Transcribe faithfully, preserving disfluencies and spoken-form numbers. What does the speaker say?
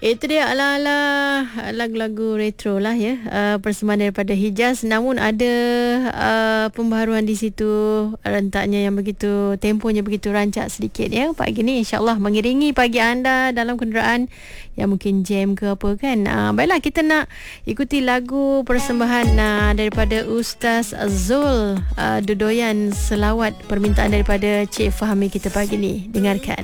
Itu dia ala-ala lagu-lagu retro lah ya. Uh, persembahan daripada Hijaz, namun ada uh, pembaharuan di situ, rentaknya yang begitu, temponya begitu rancak sedikit ya. Pagi ni insya-Allah mengiringi pagi anda dalam kenderaan yang mungkin jam ke apa kan. Uh, baiklah, kita nak ikuti lagu persembahan uh, daripada Ustaz Zul, uh, Dudoyan Selawat, permintaan daripada Cik Fahmi kita pagi ni. Dengarkan.